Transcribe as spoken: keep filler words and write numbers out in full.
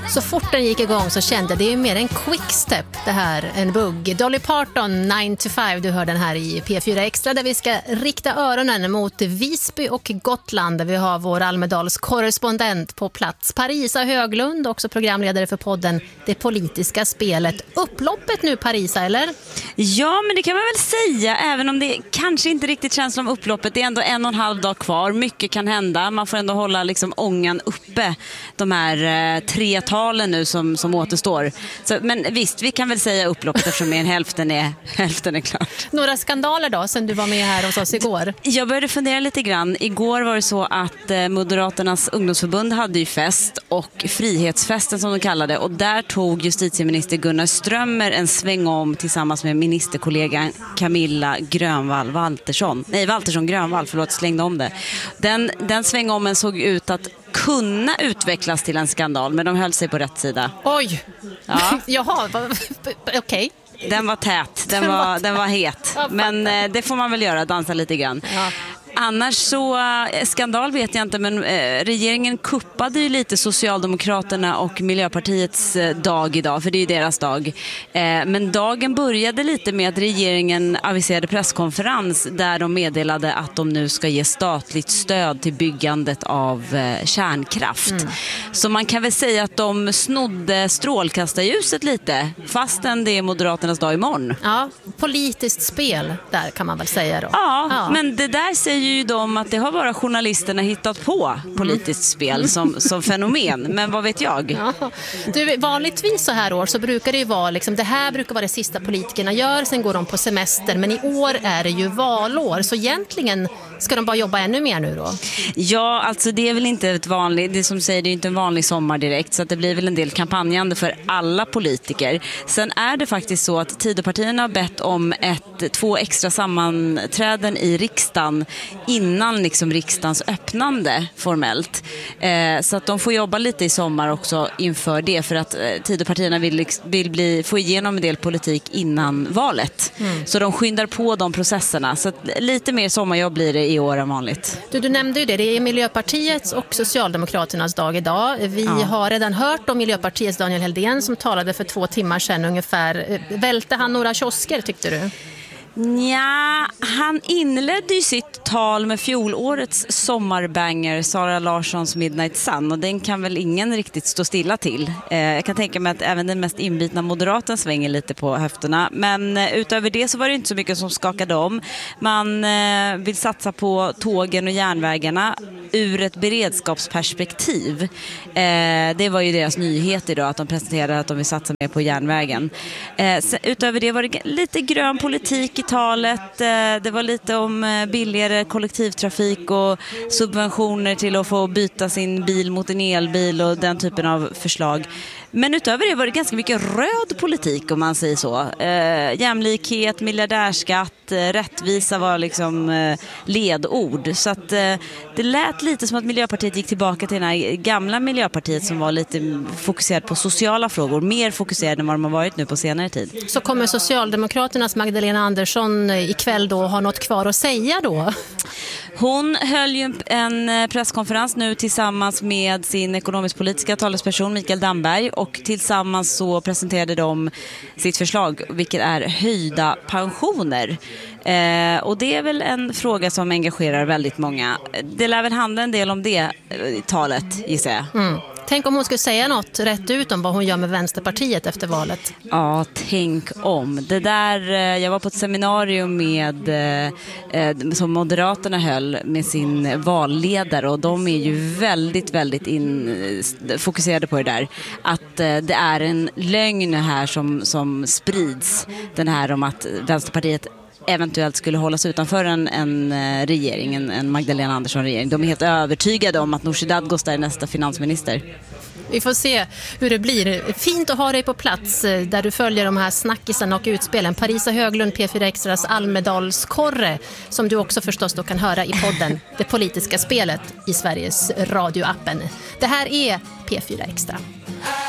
Så fort den gick igång så kände jag det är mer en quickstep det här, en bugg. Dolly Parton, nine to five, du hör den här i P fyra Extra där vi ska rikta öronen mot Visby och Gotland där vi har vår Almedals korrespondent på plats. Parisa Höglund, också programledare för podden Det politiska spelet. Upploppet nu Parisa, eller? Ja, men det kan man väl säga, även om det kanske inte riktigt känns som upploppet. Det är ändå en och en halv dag kvar, mycket kan hända. Man får ändå hålla liksom ångan uppe de här eh, tre talen nu som, som återstår. Så, men visst, vi kan väl säga upploppet eftersom mer än hälften är, hälften är klart. Några skandaler då, sen du var med här hos oss igår? Jag började fundera lite grann. Igår var det så att eh, Moderaternas ungdomsförbund hade ju fest och frihetsfesten som de kallade. Och där tog justitieminister Gunnar Strömmer en sväng om tillsammans med ministerkollegan Camilla Grönvall Waltersson. Nej, Waltersson Grönvall, förlåt, slängde om det. Den, den svängommen såg ut att kunna utvecklas till en skandal, men de höll sig på rätt sida. Oj! Ja. Jaha, okej. Okay. Den var tät, den, den var, var, den var het. Men eh, det får man väl göra, dansa lite grann. Ja. Annars så, skandal vet jag inte, men eh, regeringen kuppade ju lite Socialdemokraterna och Miljöpartiets eh, dag idag, för det är ju deras dag. Eh, men dagen började lite med att regeringen aviserade presskonferens där de meddelade att de nu ska ge statligt stöd till byggandet av eh, kärnkraft. Mm. Så man kan väl säga att de snodde strålkastarljuset lite, fastän det är Moderaternas dag imorgon. Ja, politiskt spel där kan man väl säga då. Ja, ja. Men det där säger ju de att det har bara journalisterna hittat på politiskt spel som, som fenomen, men vad vet jag? Ja. Du, vanligtvis så här år så brukar det ju vara liksom, det här brukar vara det sista politikerna gör, sen går de på semester, men i år är det ju valår, så egentligen ska de bara jobba ännu mer nu då? Ja, alltså det är väl inte ett vanligt, det som säger det är inte en vanlig sommar direkt, så att det blir väl en del kampanjande för alla politiker. Sen är det faktiskt så att Tidöpartierna har bett om ett, två extra sammanträden i riksdagen innan liksom riksdagens öppnande formellt. Eh, så att de får jobba lite i sommar också inför det, för att eh, Tidöpartierna vill, vill bli, få igenom en del politik innan valet. Mm. Så de skyndar på de processerna. Så att lite mer sommarjobb blir det i år än vanligt. Du, du nämnde ju det, det är Miljöpartiets och Socialdemokraternas dag idag. Vi ja. har redan hört om Miljöpartiets Daniel Heldén som talade för två timmar sedan ungefär. Välte han några kiosker tyckte du? Ja, han inledde ju sitt tal med fjolårets sommarbanger Sara Larssons Midnight Sun, och den kan väl ingen riktigt stå stilla till. Eh, jag kan tänka mig att även den mest inbitna moderaten svänger lite på höfterna, men eh, utöver det så var det inte så mycket som skakade om. Man eh, vill satsa på tågen och järnvägarna ur ett beredskapsperspektiv. Eh, det var ju deras nyhet idag, att de presenterade att de vill satsa mer på järnvägen. Eh, så, utöver det var det lite grön politik i talet. Det var lite om billigare kollektivtrafik och subventioner till att få byta sin bil mot en elbil och den typen av förslag. Men utöver det var det ganska mycket röd politik, om man säger så. Eh, jämlikhet, miljardärskatt, eh, rättvisa var liksom eh, ledord. Så att eh, det lät lite som att Miljöpartiet gick tillbaka till den här gamla Miljöpartiet som var lite fokuserad på sociala frågor. Mer fokuserad än vad de har varit nu på senare tid. Så kommer Socialdemokraternas Magdalena Andersson ikväll då ha något kvar att säga då? Hon höll ju en presskonferens nu tillsammans med sin ekonomisk-politiska talesperson Mikael Damberg, och tillsammans så presenterade de sitt förslag, vilket är höjda pensioner. Eh, och det är väl en fråga som engagerar väldigt många. Det lär väl handla en del om det i talet, gissar jag. Mm. Tänk om hon skulle säga något rätt ut om vad hon gör med Vänsterpartiet efter valet. Ja, tänk om. Det där, jag var på ett seminarium med, eh, som Moderaterna höll med sin valledare, och de är ju väldigt, väldigt in, fokuserade på det där. Att eh, det är en lögn här som, som sprids. Den här om att Vänsterpartiet eventuellt skulle hållas utanför en, en regering, en, en Magdalena Andersson-regering. De är helt övertygade om att Nooshi Dadgostar är nästa finansminister. Vi får se hur det blir. Fint att ha dig på plats där du följer de här snackisarna och utspelen. Parisa Höglund, P fyra Extras Almedalskorre, som du också förstås då kan höra i podden Det politiska spelet i Sveriges radioappen. Det här är P fyra Extra.